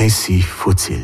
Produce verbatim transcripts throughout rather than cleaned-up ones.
Ainsi faut-il.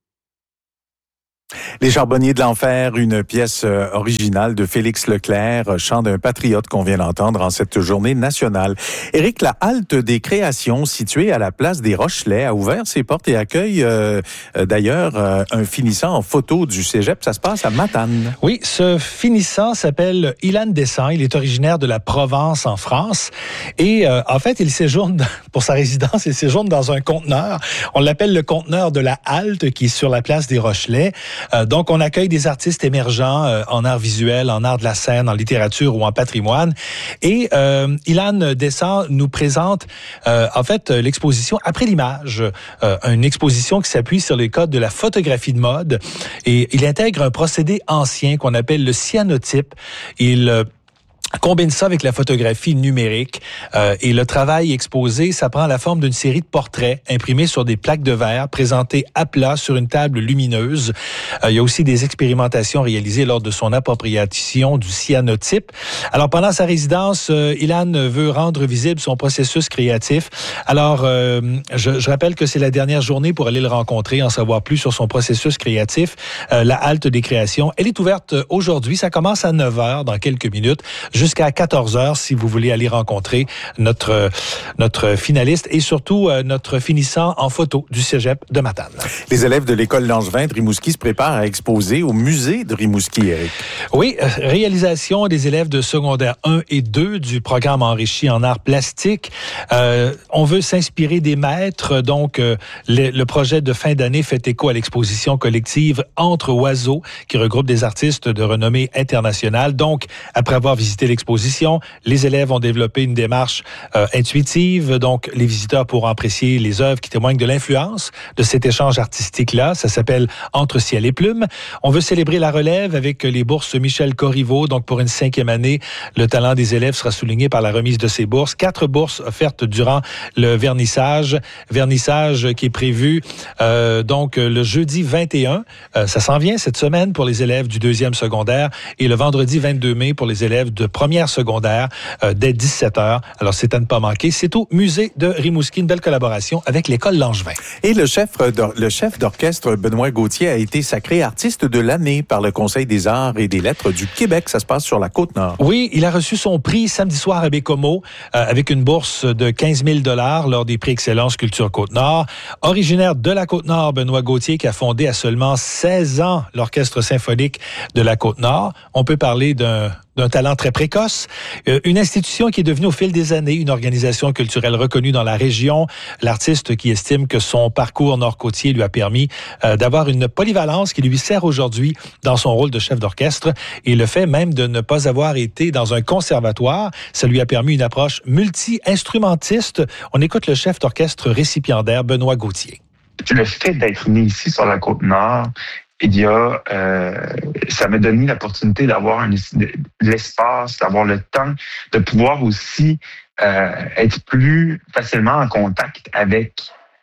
Les Charbonniers de l'Enfer, une pièce originale de Félix Leclerc, chant d'un patriote qu'on vient d'entendre en cette journée nationale. Éric, la halte des créations située à la place des Rochelais a ouvert ses portes et accueille euh, d'ailleurs euh, un finissant en photo du cégep. Ça se passe à Matane. Oui, ce finissant s'appelle Ilan Descent. Il est originaire de la Provence en France et euh, en fait, il séjourne pour sa résidence, il séjourne dans un conteneur. On l'appelle le conteneur de la halte qui est sur la place des Rochelais. Euh, donc, on accueille des artistes émergents euh, en art visuel, en art de la scène, en littérature ou en patrimoine. Et euh, Ilan Descent nous présente, euh, en fait, l'exposition Après l'image, euh, une exposition qui s'appuie sur les codes de la photographie de mode. Et il intègre un procédé ancien qu'on appelle le cyanotype. Il euh, combine ça avec la photographie numérique euh, et le travail exposé, ça prend la forme d'une série de portraits imprimés sur des plaques de verre, présentés à plat sur une table lumineuse. Euh, il y a aussi des expérimentations réalisées lors de son appropriation du cyanotype. Alors, pendant sa résidence, euh, Ilan veut rendre visible son processus créatif. Alors, euh, je, je rappelle que c'est la dernière journée pour aller le rencontrer, en savoir plus sur son processus créatif. Euh, la halte des créations, elle est ouverte aujourd'hui. Ça commence à neuf heures, dans quelques minutes, jusqu'à quatorze heures si vous voulez aller rencontrer notre notre finaliste et surtout euh, notre finissant en photo du cégep de Matane. Les élèves de l'école Langevin de Rimouski se préparent à exposer au musée de Rimouski, Éric. Oui, euh, réalisation des élèves de secondaire un et deux du programme enrichi en arts plastiques. Euh, on veut s'inspirer des maîtres, donc euh, le, le projet de fin d'année fait écho à l'exposition collective Entre Oiseaux qui regroupe des artistes de renommée internationale. Donc, après avoir visité l'exposition, les élèves ont développé une démarche euh, intuitive. Donc, les visiteurs pourront apprécier les œuvres qui témoignent de l'influence de cet échange artistique-là. Ça s'appelle Entre ciel et plume. On veut célébrer la relève avec les bourses Michel Corriveau. Donc, pour une cinquième année, le talent des élèves sera souligné par la remise de ces bourses. Quatre bourses offertes durant le vernissage. Vernissage qui est prévu euh, donc le jeudi vingt et un. Euh, ça s'en vient cette semaine pour les élèves du deuxième secondaire et le vendredi vingt-deux mai pour les élèves de première secondaire euh, dès dix-sept heures. Alors, c'est à ne pas manquer. C'est au musée de Rimouski, une belle collaboration avec l'école Langevin. Et le chef, le chef d'orchestre Benoît Gauthier a été sacré artiste de l'année par le Conseil des arts et des lettres du Québec. Ça se passe sur la Côte-Nord. Oui, il a reçu son prix samedi soir à Bécomo euh, avec une bourse de quinze mille dollars lors des prix Excellence Culture Côte-Nord. Originaire de la Côte-Nord, Benoît Gauthier qui a fondé à seulement seize ans l'Orchestre symphonique de la Côte-Nord. On peut parler d'un d'un talent très précoce, euh, une institution qui est devenue au fil des années une organisation culturelle reconnue dans la région. L'artiste qui estime que son parcours nord-côtier lui a permis euh, d'avoir une polyvalence qui lui sert aujourd'hui dans son rôle de chef d'orchestre. Et le fait même de ne pas avoir été dans un conservatoire, ça lui a permis une approche multi-instrumentiste. On écoute le chef d'orchestre récipiendaire Benoît Gauthier. Le fait d'être né ici sur la Côte-Nord, il y a, euh, ça m'a donné l'opportunité d'avoir un, de l'espace, d'avoir le temps, de pouvoir aussi euh, être plus facilement en contact avec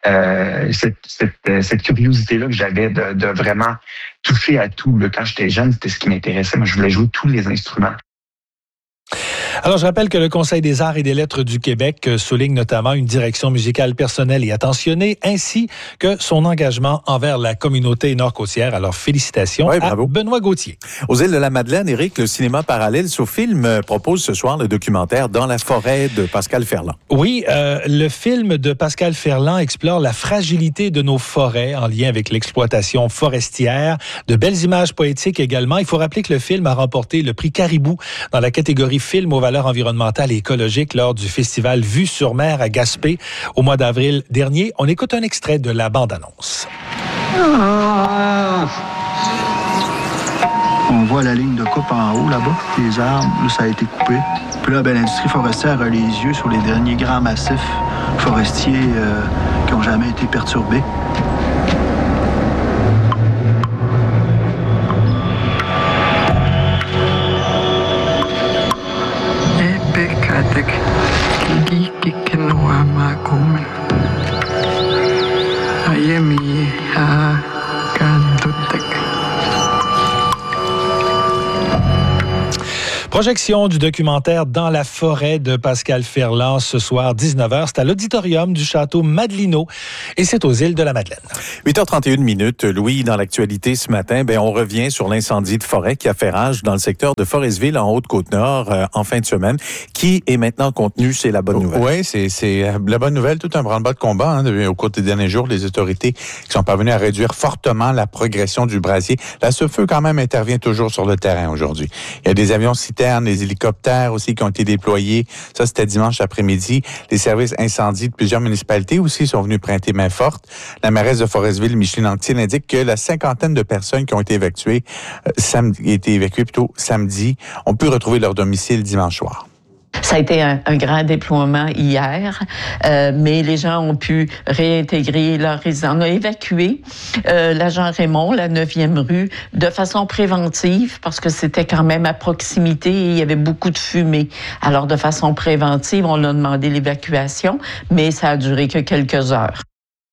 euh, cette, cette, cette curiosité-là que j'avais de, de vraiment toucher à tout. Là. Quand j'étais jeune, c'était ce qui m'intéressait. Moi, je voulais jouer tous les instruments. Alors, je rappelle que le Conseil des arts et des lettres du Québec souligne notamment une direction musicale personnelle et attentionnée, ainsi que son engagement envers la communauté nord-côtière. Alors, félicitations oui, à Benoît Gauthier. Aux îles de la Madeleine, Éric, le cinéma parallèle Sofilm propose ce soir le documentaire Dans la forêt de Pascal Ferland. Oui, euh, le film de Pascal Ferland explore la fragilité de nos forêts en lien avec l'exploitation forestière. De belles images poétiques également. Il faut rappeler que le film a remporté le prix Caribou dans la catégorie film aux valeurs environnementales et écologiques lors du festival Vue sur mer à Gaspé au mois d'avril dernier. On écoute un extrait de la bande-annonce. On voit la ligne de coupe en haut, là-bas, les arbres, là, ça a été coupé. Puis là, ben, l'industrie forestière a les yeux sur les derniers grands massifs forestiers euh, qui n'ont jamais été perturbés. Projection du documentaire Dans la forêt de Pascal Ferland ce soir, dix-neuf heures. C'est à l'auditorium du château Madelino et c'est aux îles de la Madeleine. huit heures trente et une minutes. Louis, dans l'actualité ce matin, ben, on revient sur l'incendie de forêt qui a fait rage dans le secteur de Forestville en Haute-Côte-Nord euh, en fin de semaine, qui est maintenant contenu. C'est la bonne nouvelle. Oui, c'est, c'est la bonne nouvelle. Tout un branle-bas de combat hein, au cours des derniers jours. Les autorités qui sont parvenues à réduire fortement la progression du brasier. La ce-feu, quand même, intervient toujours sur le terrain aujourd'hui. Il y a des avions citernes, des hélicoptères aussi qui ont été déployés. Ça, c'était dimanche après-midi. Les services incendies de plusieurs municipalités aussi sont venus prêter main forte. La mairesse de Forestville, Micheline Anctil, indique que la cinquantaine de personnes qui ont été évacuées, euh, samedi, été évacuées plutôt samedi, ont pu retrouver leur domicile dimanche soir. Ça a été un, un grand déploiement hier, euh, mais les gens ont pu réintégrer leur résidence. On a évacué euh, l'agent Raymond, la neuvième rue, de façon préventive, parce que c'était quand même à proximité et il y avait beaucoup de fumée. Alors, de façon préventive, on a demandé l'évacuation, mais ça a duré que quelques heures.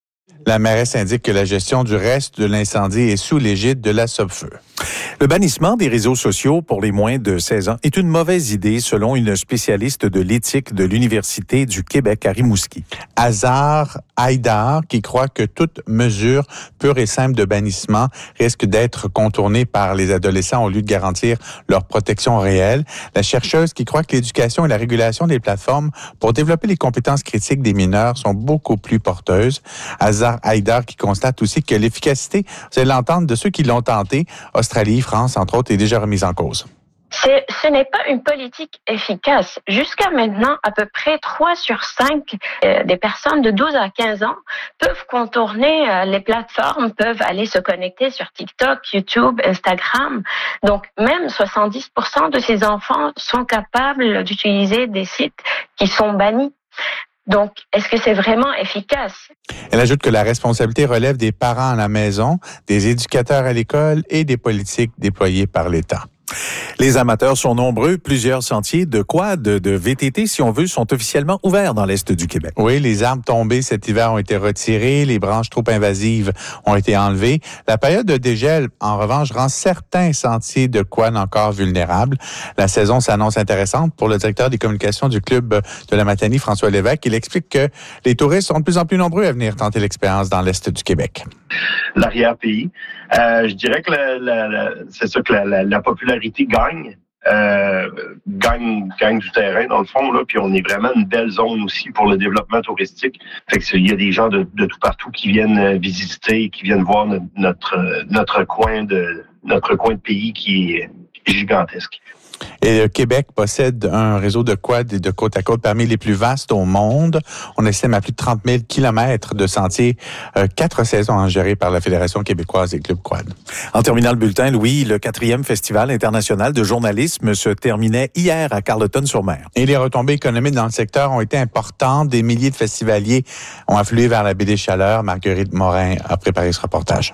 La mairesse indique que la gestion du reste de l'incendie est sous l'égide de la Sopfeu. Le bannissement des réseaux sociaux pour les moins de seize ans est une mauvaise idée, selon une spécialiste de l'éthique de l'Université du Québec à Rimouski. Hazar Haïdar, qui croit que toute mesure pure et simple de bannissement risque d'être contournée par les adolescents au lieu de garantir leur protection réelle. La chercheuse qui croit que l'éducation et la régulation des plateformes pour développer les compétences critiques des mineurs sont beaucoup plus porteuses. Hazar Haïdar qui constate aussi que l'efficacité, vous allez l'entendre, de ceux qui l'ont tenté, Australie, France, entre autres, est déjà remise en cause. C'est, ce n'est pas une politique efficace. Jusqu'à maintenant, à peu près trois sur cinq euh, des personnes de douze à quinze ans peuvent contourner euh, les plateformes, peuvent aller se connecter sur TikTok, YouTube, Instagram. Donc, même soixante-dix pour cent de ces enfants sont capables d'utiliser des sites qui sont bannis. Donc, est-ce que c'est vraiment efficace? Elle ajoute que la responsabilité relève des parents à la maison, des éducateurs à l'école et des politiques déployées par l'État. Les amateurs sont nombreux. Plusieurs sentiers de quad, de V T T, si on veut, sont officiellement ouverts dans l'Est du Québec. Oui, les arbres tombés cet hiver ont été retirés, les branches trop invasives ont été enlevées. La période de dégel, en revanche, rend certains sentiers de quad encore vulnérables. La saison s'annonce intéressante pour le directeur des communications du club de la Matanie, François Lévesque. Il explique que les touristes sont de plus en plus nombreux à venir tenter l'expérience dans l'Est du Québec. L'arrière-pays. Euh, je dirais que la, la, la, c'est ça que la, la, la popularité gagne, euh, gagne, gagne du terrain dans le fond là. Puis on est vraiment une belle zone aussi pour le développement touristique. Fait que il y a des gens de, de tout partout qui viennent visiter, qui viennent voir notre notre, notre coin de notre coin de pays qui est gigantesque. Et le Québec possède un réseau de quad et de côte à côte parmi les plus vastes au monde. On estime à plus de trente mille kilomètres de sentiers, euh, quatre saisons gérées par la Fédération québécoise des clubs quad. En terminant le bulletin, Louis, le quatrième Festival international de journalisme se terminait hier à Carleton-sur-Mer. Et les retombées économiques dans le secteur ont été importantes. Des milliers de festivaliers ont afflué vers la baie des Chaleurs. Marguerite Morin a préparé ce reportage.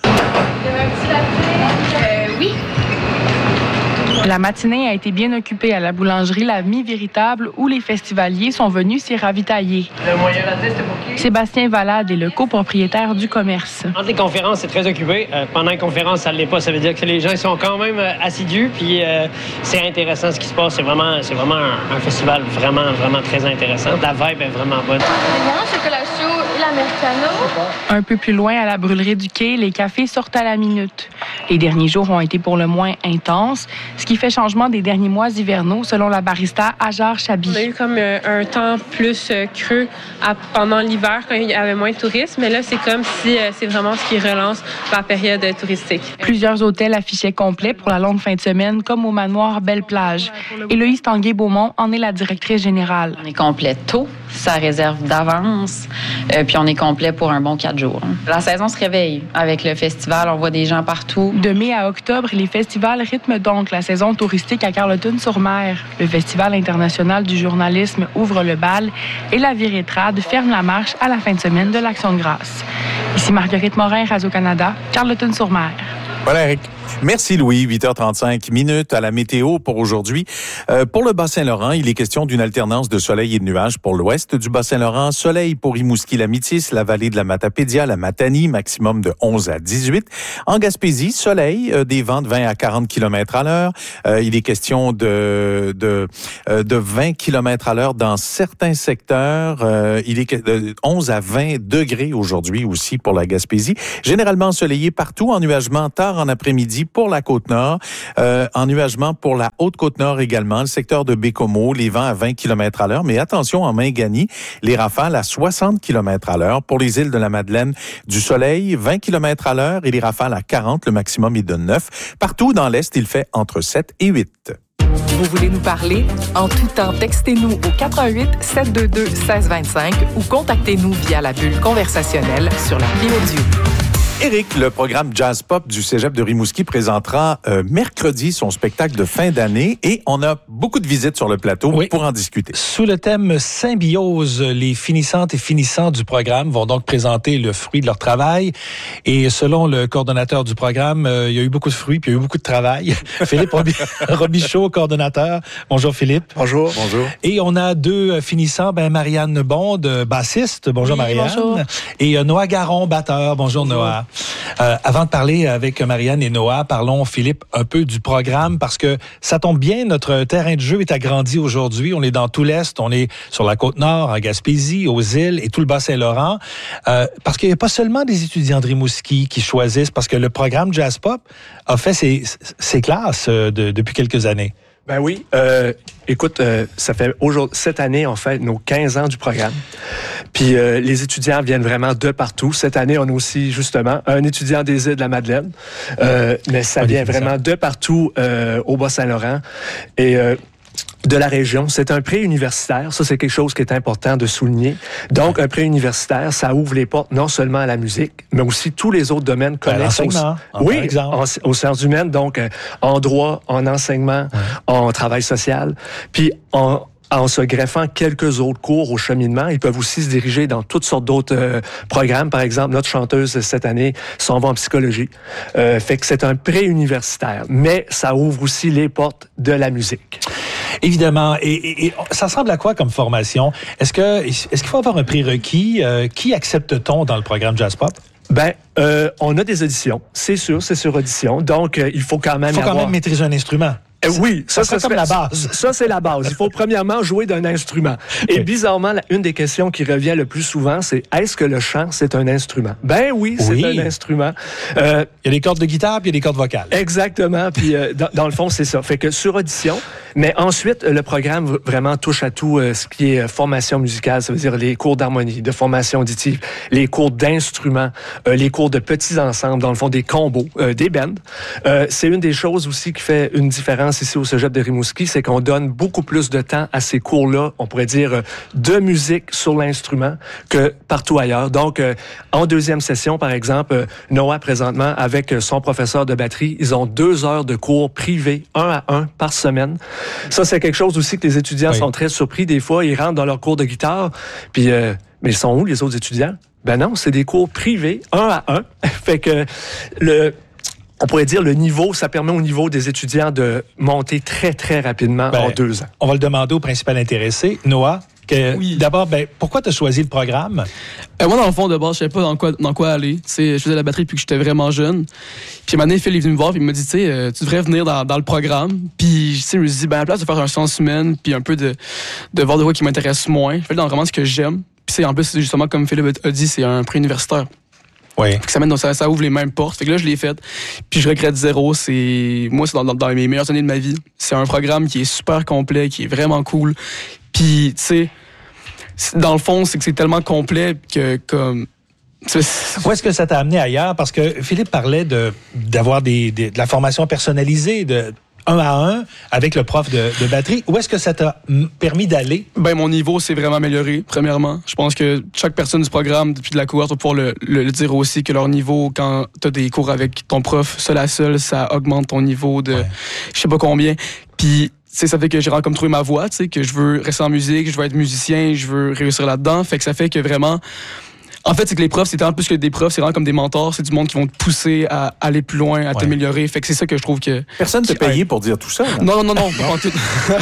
La matinée a été bien occupée à la boulangerie La Mie Véritable où les festivaliers sont venus s'y ravitailler. Le moyen latte, c'était pour qui? Sébastien Valade est le copropriétaire du commerce. Entre les conférences, c'est très occupé. Euh, pendant les conférences, ça ne l'est pas. Ça veut dire que les gens ils sont quand même euh, assidus. Puis euh, c'est intéressant ce qui se passe. C'est vraiment, c'est vraiment un, un festival vraiment, vraiment très intéressant. La vibe est vraiment bonne. Le chocolat chaud et l'americano. Un peu plus loin, à la brûlerie du quai, les cafés sortent à la minute. Les derniers jours ont été pour le moins intenses, ce qui fait changement des derniers mois hivernaux, selon la barista Hajar Chabi. On a eu comme euh, un temps plus euh, creux à, pendant l'hiver, quand il y avait moins de touristes, mais là, c'est comme si euh, c'est vraiment ce qui relance la période euh, touristique. Plusieurs hôtels affichaient complet pour la longue fin de semaine, comme au manoir Belle-Plage. Héloïse Tanguay-Beaumont en est la directrice générale. On est complet tôt, ça réserve d'avance, euh, puis on est complet pour un bon quatre jours. La saison se réveille avec le festival, on voit des gens partout. De mai à octobre, les festivals rythment donc la saison touristique à Carleton-sur-Mer. Le Festival international du journalisme ouvre le bal et la Virétrade ferme la marche à la fin de semaine de l'Action de grâce. Ici Marguerite Morin, Radio-Canada, Carleton-sur-Mer. Voilà, Eric. Merci Louis, huit heures trente-cinq minutes à la météo pour aujourd'hui. Euh, pour le Bas-Saint-Laurent, il est question d'une alternance de soleil et de nuages pour l'ouest du Bas-Saint-Laurent. Soleil pour Rimouski-la-Métis, la vallée de la Matapédia, la Matanie, maximum de onze à dix-huit. En Gaspésie, soleil, euh, des vents de vingt à quarante kilomètres à l'heure. Euh, il est question de de euh, de vingt kilomètres à l'heure dans certains secteurs. Euh, il est de onze à vingt degrés aujourd'hui aussi pour la Gaspésie. Généralement ensoleillé partout, ennuagement tard en après-midi pour la Côte-Nord, euh, ennuagement pour la Haute-Côte-Nord également, le secteur de Bécomo, les vents à vingt kilomètres à l'heure, mais attention en Mingani, les rafales à soixante kilomètres à l'heure. Pour les îles de la Madeleine, du soleil, vingt kilomètres à l'heure et les rafales à quarante, le maximum est de neuf. Partout dans l'Est, il fait entre sept et huit. Vous voulez nous parler? En tout temps, textez-nous au quatre un huit, sept deux deux, un six deux cinq ou contactez-nous via la bulle conversationnelle sur l'appli audio. Éric, le programme Jazz Pop du Cégep de Rimouski présentera euh, mercredi son spectacle de fin d'année et on a beaucoup de visites sur le plateau oui. pour en discuter. Sous le thème Symbiose, les finissantes et finissants du programme vont donc présenter le fruit de leur travail. Et selon le coordonnateur du programme, euh, il y a eu beaucoup de fruits puis il y a eu beaucoup de travail. Philippe Robichaud, coordonnateur. Bonjour Philippe. Bonjour. Bonjour. Et on a deux finissants, ben Marianne Bond, bassiste. Bonjour oui, Marianne. Bonjour. Et euh, Noah Garon, batteur. Bonjour, bonjour. Noah. Euh, avant de parler avec Marianne et Noah, parlons, Philippe, un peu du programme parce que ça tombe bien, notre terrain de jeu est agrandi aujourd'hui. On est dans tout l'Est, on est sur la Côte-Nord, en Gaspésie, aux îles et tout le Bas-Saint-Laurent. Euh, parce qu'il n'y a pas seulement des étudiants de Rimouski qui choisissent, parce que le programme Jazz Pop a fait ses, ses classes euh, de, depuis quelques années. Ben oui. Euh, écoute, euh, ça fait aujourd'hui, cette année, on fait nos quinze ans du programme. Puis euh, les étudiants viennent vraiment de partout. Cette année, on a aussi, justement, un étudiant des îles de la Madeleine. Euh, mais ça vient vraiment de partout euh, au Bas-Saint-Laurent. Et... Euh, de la région. C'est un pré-universitaire. Ça, c'est quelque chose qui est important de souligner. Donc, un pré-universitaire, ça ouvre les portes non seulement à la musique, mais aussi tous les autres domaines connexes. L'enseignement, au... oui, par exemple. En, aux sciences humaines, donc euh, en droit, en enseignement, ouais. en travail social. Puis, en... en se greffant quelques autres cours au cheminement. Ils peuvent aussi se diriger dans toutes sortes d'autres euh, programmes. Par exemple, notre chanteuse cette année s'en va en psychologie. Euh, fait que c'est un pré-universitaire, mais ça ouvre aussi les portes de la musique. Évidemment. Et, et, et ça ressemble à quoi comme formation? Est-ce que est-ce qu'il faut avoir un prérequis? Euh, qui accepte-t-on dans le programme Jazz Pop? Ben, euh, on a des auditions. C'est sûr, c'est sur audition. Donc, euh, il faut quand même Il faut avoir... quand même maîtriser un instrument. Euh, oui, ça, ça, ça, ça comme la base. Ça, c'est la base. Il faut premièrement jouer d'un instrument. Et bizarrement, la, une des questions qui revient le plus souvent, c'est est-ce que le chant, c'est un instrument? Ben oui, c'est oui. un instrument. Euh, il y a des cordes de guitare, puis il y a des cordes vocales. Exactement. Puis euh, dans, dans le fond, c'est ça. Fait que sur audition, mais ensuite, le programme vraiment touche à tout euh, ce qui est formation musicale, ça veut dire les cours d'harmonie, de formation auditive, les cours d'instruments, euh, les cours de petits ensembles, dans le fond, des combos, euh, des bands. Euh, c'est une des choses aussi qui fait une différence ici au Cégep de Rimouski, c'est qu'on donne beaucoup plus de temps à ces cours-là, on pourrait dire, de musique sur l'instrument que partout ailleurs. Donc, euh, en deuxième session, par exemple, euh, Noah, présentement, avec son professeur de batterie, ils ont deux heures de cours privés, un à un par semaine. Ça, c'est quelque chose aussi que les étudiants oui. sont très surpris. Des fois, ils rentrent dans leur cours de guitare, puis, euh, mais ils sont où, les autres étudiants? Ben non, c'est des cours privés, un à un. Fait que le... On pourrait dire le niveau, ça permet au niveau des étudiants de monter très, très rapidement ben, en deux ans. On va le demander au principal intéressé. Noah, que, oui. d'abord, ben, pourquoi tu as choisi le programme? Euh, moi, dans le fond, de base, je savais pas dans quoi, dans quoi aller. T'sais, je faisais la batterie depuis que j'étais vraiment jeune. Puis, à un moment donné, Phil est venu me voir et il m'a dit, tu sais, euh, tu devrais venir dans, dans le programme. Puis, je me suis dit, ben, à la place de faire un sciences humaines, puis un peu de, de voir de quoi qui m'intéresse moins, je fais dans vraiment ce que j'aime. Puis, en plus, justement, comme Philippe a dit, c'est un pré-universitaire. Oui. Ça, mène, ça, ça ouvre les mêmes portes. Fait que là, je l'ai fait. Puis je regrette zéro. C'est, moi, c'est dans, dans, dans mes meilleures années de ma vie. C'est un programme qui est super complet, qui est vraiment cool. Puis, tu sais, dans le fond, c'est que c'est tellement complet que, comme... Où est-ce que ça t'a amené ailleurs? Parce que Philippe parlait de, d'avoir des, des, de la formation personnalisée, de... un à un avec le prof de, de batterie. Où est-ce que ça t'a permis d'aller? Ben, mon niveau s'est vraiment amélioré, premièrement. Je pense que chaque personne du programme, depuis de la cohorte, va pouvoir le, le, le dire aussi, que leur niveau, quand t'as des cours avec ton prof, seul à seul, ça augmente ton niveau de ouais. je sais pas combien. Puis, tu sais, ça fait que j'ai comme trouvé ma voie, tu sais, que je veux rester en musique, je veux être musicien, je veux réussir là-dedans. Fait que ça fait que vraiment... En fait, c'est que les profs, c'est en plus que des profs, c'est vraiment comme des mentors. C'est du monde qui vont te pousser à aller plus loin, à ouais. t'améliorer. Fait que c'est ça que je trouve que... Personne ne t'a payé pour dire tout ça. Là. Non, non, non, non. non. tout.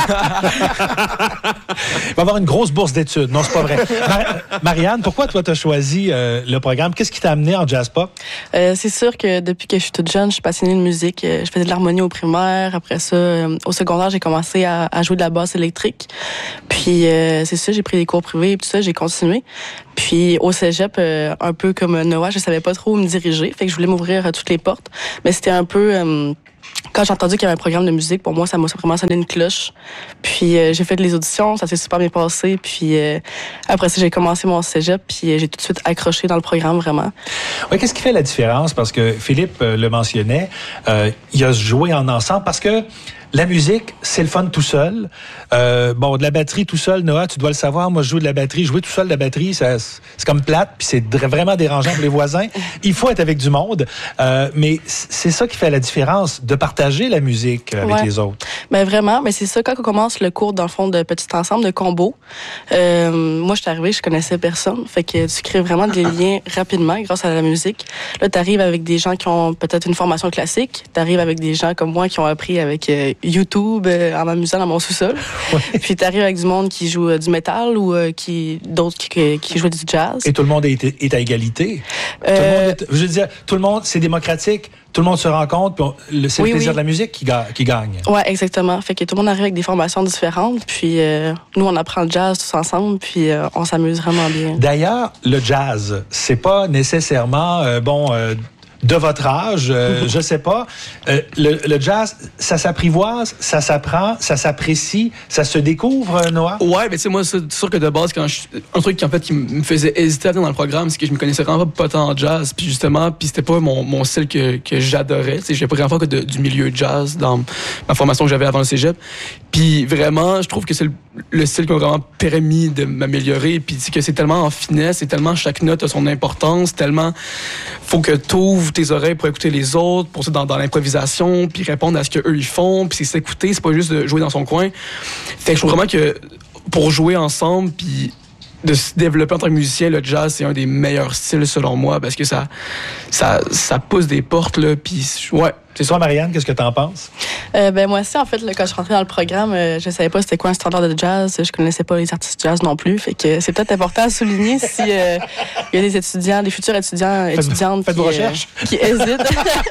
Il va avoir une grosse bourse d'études. Non, c'est pas vrai. Mar- Marianne, pourquoi toi, tu as choisi euh, le programme? Qu'est-ce qui t'a amené en jazz pop? Euh, c'est sûr que depuis que je suis toute jeune, je suis passionnée de musique. Je faisais de l'harmonie au primaire. Après ça, euh, au secondaire, j'ai commencé à, à jouer de la basse électrique. Puis, euh, c'est ça, j'ai pris des cours privés et tout ça, j'ai continué. Puis, au cégep, euh, un peu comme Noah, je savais pas trop où me diriger. Fait que je voulais m'ouvrir à toutes les portes. Mais c'était un peu... Euh, Quand j'ai entendu qu'il y avait un programme de musique, pour moi, ça m'a vraiment sonné une cloche. Puis euh, j'ai fait les auditions, ça s'est super bien passé. Puis euh, après ça, j'ai commencé mon cégep, puis euh, j'ai tout de suite accroché dans le programme, vraiment. Oui, qu'est-ce qui fait la différence? Parce que Philippe euh, le mentionnait, euh, il a joué en ensemble parce que la musique, c'est le fun tout seul. Euh, bon, de la batterie tout seul, Noah, tu dois le savoir. Moi, je joue de la batterie. Jouer tout seul de la batterie, ça, c'est comme plate, puis c'est vraiment dérangeant pour les voisins. Il faut être avec du monde. Euh, mais c'est ça qui fait la différence, de partager la musique avec ouais. les autres. Ben vraiment, mais c'est ça, quand on commence le cours, dans le fond, de petit ensemble, de combo, euh, moi, je suis arrivée, je connaissais personne. Fait que tu crées vraiment des liens rapidement grâce à la musique. Là, tu arrives avec des gens qui ont peut-être une formation classique. Tu arrives avec des gens comme moi qui ont appris avec... Euh, YouTube euh, en m'amusant dans mon sous-sol. Ouais. Puis t'arrives avec du monde qui joue euh, du métal ou euh, qui d'autres qui, qui, qui jouent du jazz. Et tout le monde est, est à égalité. Euh... Tout le monde est, je veux dire, tout le monde, c'est démocratique. Tout le monde se rencontre, puis on, le, c'est oui, le plaisir oui. de la musique qui, ga, qui gagne. Oui, exactement. Fait que tout le monde arrive avec des formations différentes, puis euh, nous, on apprend le jazz tous ensemble, puis euh, on s'amuse vraiment bien. D'ailleurs, le jazz, c'est pas nécessairement, euh, bon... Euh, de votre âge, euh, je sais pas. Euh, le, le jazz, ça s'apprivoise, ça s'apprend, ça s'apprécie, ça se découvre, Noah? Ouais, mais tu sais, moi, c'est sûr que de base, quand je, un truc qui, en fait, qui me faisait hésiter à venir dans le programme, c'est que je me connaissais vraiment pas tant en jazz, puis justement, puis c'était pas mon, mon style que, que j'adorais. Tu sais, j'ai pas grand fois que de, du milieu jazz dans ma formation que j'avais avant le cégep. Puis vraiment, je trouve que c'est le, le style qui m'a vraiment permis de m'améliorer, puis que c'est tellement en finesse, c'est tellement chaque note a son importance, tellement faut que t'ouvres tes oreilles pour écouter les autres, pour ça dans, dans l'improvisation, puis répondre à ce qu'eux ils font, puis c'est s'écouter, c'est pas juste de jouer dans son coin. Fait que je trouve vraiment que pour jouer ensemble, puis de se développer en tant que musicien, le jazz, c'est un des meilleurs styles selon moi, parce que ça, ça, ça pousse des portes, là, puis ouais. C'est toi, Marianne, qu'est-ce que t'en penses? Euh, ben moi aussi, en fait, là, quand je suis rentrée dans le programme, euh, je savais pas c'était quoi un standard de jazz. Je connaissais pas les artistes jazz non plus. Fait que c'est peut-être important à souligner si euh, il y a des étudiants, des futurs étudiants, faites, étudiantes faites qui, vos recherches. Euh, qui hésitent.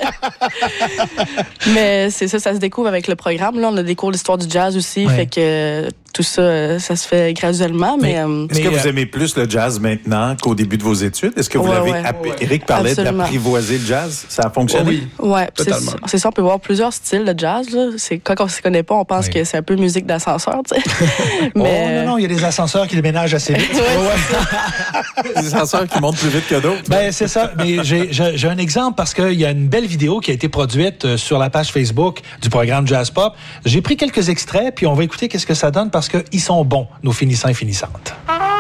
Mais c'est ça, ça se découvre avec le programme. Là, on a des cours d'histoire du jazz aussi. Ouais. Fait que tout ça, ça se fait graduellement. Mais, mais est-ce que vous aimez plus le jazz maintenant qu'au début de vos études? Est-ce que vous ouais, l'avez... ouais, app- ouais. Éric parlait Absolument. d'apprivoiser le jazz. Ça a fonctionné? Oui, ouais, totalement. C'est, c'est ça, on peut voir plusieurs styles de jazz. Là. C'est, quand on ne se connaît pas, on pense oui. que c'est un peu musique d'ascenseur. Tu sais. Mais... Oh non, non, il y a des ascenseurs qui déménagent assez vite. ouais. Des ascenseurs qui montent plus vite que d'autres. Ben, c'est ça. Mais j'ai, j'ai, j'ai un exemple parce qu'il y a une belle vidéo qui a été produite sur la page Facebook du programme Jazz Pop. J'ai pris quelques extraits, puis on va écouter qu'est-ce que ça donne parce qu'ils sont bons, nos finissants et finissantes.